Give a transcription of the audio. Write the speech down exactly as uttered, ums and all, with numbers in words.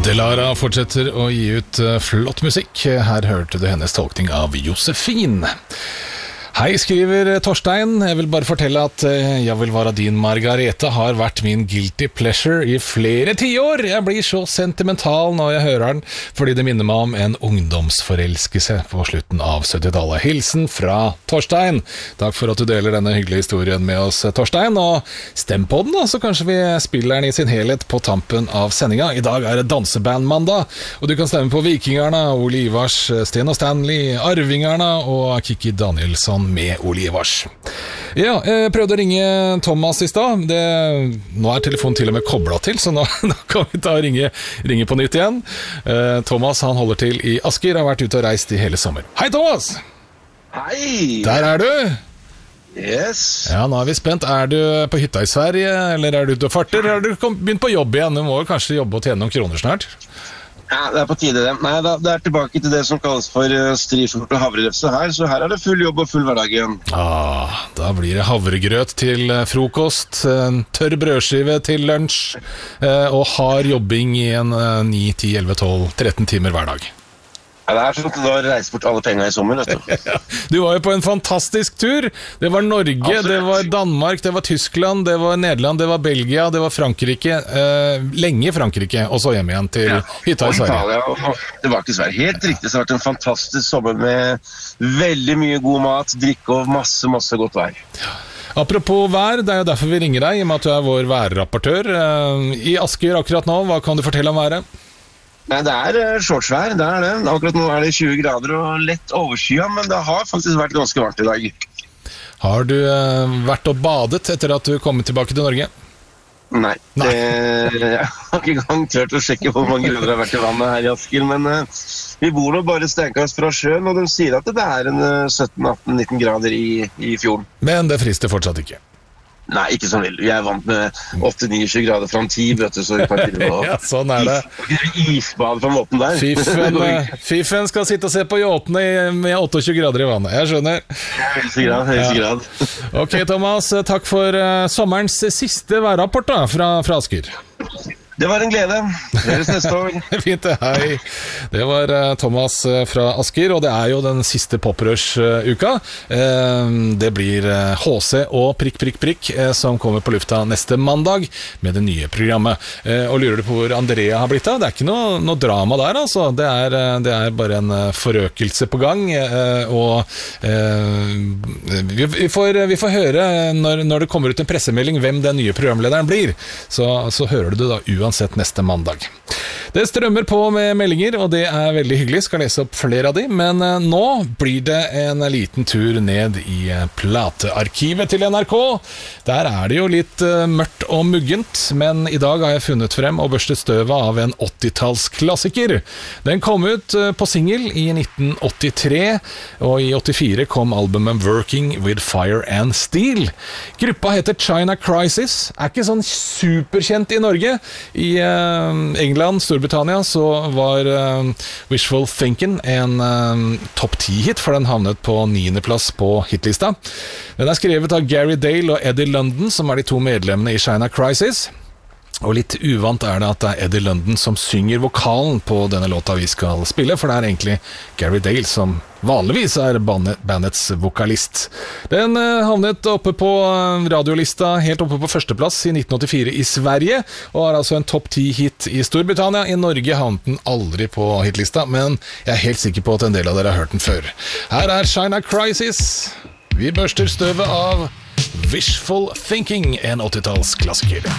Delara fortsetter å gi ut flott musikk. Her hørte du hennes tolkning av Josefin. Hei, skriver Torstein. Jeg vil bare fortelle at Jeg vil være din Margarete har vært min guilty pleasure i flere tiår. Jeg blir så sentimental når jeg hører den, fordi det minner meg om en ungdomsforelskelse på slutten av syttitallet. Hilsen fra Torstein. Takk for at du deler denne hyggelige historien med oss, Torstein. Og stem på den da, så kanskje vi spiller den i sin helhet på tampen av sendinga. I dag er det dansebandmandag, og du kan stemme på Vikingarna, Ole Ivars, Sten og Stanley, Arvingarna og Kiki Danielsson med Ole Ivars. Ja, jeg prøvde å ringe Thomas i stad. Det, nå er telefonen til og med koblet til, så nå, nå kan vi ta og ringe, ringe på nytt igjen. Eh, Thomas, han holder til i Asker, har vært ute og reist i hele sommer. Hei, Thomas! Hei! Der er du! Yes. Ja, nå er vi spent. Er du på hytta i Sverige, eller er du ute og farter? Har du begynt på jobb igjen? Du må kanskje jobbe og tjene noen kroner snart? Ja, det er på tide det. Nei, da, det er tilbake til det som kalles for uh, strifort og havrelefse her, så her er det full jobb og full hverdag igjen. Ah, da blir det havregrøt til frokost, en tørr brødskive til lunsj, uh, og hard jobbing i en uh, ni, ti, elleve, tolv, tretten timer hver dag. Ja, det er sånn at du har reist bort alle penger i sommer, vet du. Du var jo på en fantastisk tur. Det var Norge, absolutt. Det var Danmark, det var Tyskland, det var Nederland, det var Belgia, det var Frankrike. Uh, lenge Frankrike, og så hjem igjen til ja. hytta i Sverige. Italia, det var ikke Sverige. Helt riktig, så det har vært en fantastisk sommer med veldig mye god mat, drikke og masse, masse godt vær. Ja. Apropos vær, det er jo derfor vi ringer deg, i og med at du er vår værrapportør. Uh, I Asker akkurat nå, hva kan du fortelle om været? Nei, det er shortsvær, det er det. Akkurat nå er det tjue grader og lett overskya, men det har faktisk vært ganske varmt i dag. Har du uh, vært og badet etter at du kom tilbake til Norge? Nei, Nei. Det, jeg har ikke engang tørt å sjekke hvor mange grader det har vært i vannet her i Asker, men uh, vi bor nå bare stenkast fra sjøen, og de sier at det er en uh, sytten, atten, nitten grader i, i fjorden. Men det frister fortsatt ikke? Nei, ikke så veldig. Jeg er vant med åtte til ni grader fra en tid, vet du, så vi kan til å ja, sånn er det. Isbad på måten der. Fiffen, fiffen skal sitte og se på yachtene med tjueåtte grader i vannet. Jeg skjønner. Høyeste grad, høyeste ja. grad. Ok, Thomas, takk for uh, sommerens siste værrapport da, fra, fra Asker. Det var en glede. Høres neste år. Fint det, hei. Det var uh, Thomas uh, fra Asker, og det er jo den siste Poprørs-uka. Uh, det blir uh, H C og prikk, prikk, prikk uh, som kommer på lufta neste mandag med det nye programmet. Uh, og lurer du på hvor Andrea har blitt av? Det er ikke noe, noe drama der, altså. Det er, uh, det er bare en uh, forøkelse på gang, uh, og uh, vi, vi, får, vi får høre når, når det kommer ut en pressemelding hvem den nye programlederen blir. Så, så hører du det da uansett sett neste mandag. Det strømmer på med meldinger, og det er veldig hyggelig. Skal lese opp flere av de, men uh, nå blir det en liten tur ned i uh, platearkivet til N R K. Der er det jo litt uh, mørkt og muggent, men i dag har jeg funnet frem og børstet støvet av en åttitallsklassiker. Den kom ut uh, på single i nitten åttitre, og i åttifire kom albumet Working with Fire and Steel. Gruppa heter China Crisis, er ikke sånn superkjent i Norge. I uh, England, Storbritannia, så var uh, Wishful Thinking en uh, topp ti-hit, for den havnet på niende plass på hitlista. Den er skrevet av Gary Dale og Eddie London, som er de to medlemmene i China Crisis. Og litt uvant er det at det er Eddie London som synger vokalen på denne låta vi skal spille, for det er egentlig Gary Dale som vanligvis er bandets vokalist. Den havnet oppe på radiolista, helt oppe på førsteplass i nitten åttifire i Sverige, og er altså en topp ti-hit i Storbritannia. I Norge havnet den aldri på hitlista, men jeg er helt sikker på at en del av dere har hørt den før. Her er China Crisis. Vi børster støvet av Wishful Thinking, en åttitalsklassiker.